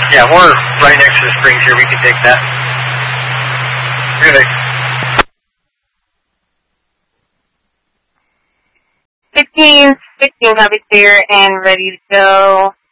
Yeah, we're right next to the springs here. We can take that. Really? 16 copy clear and ready to go.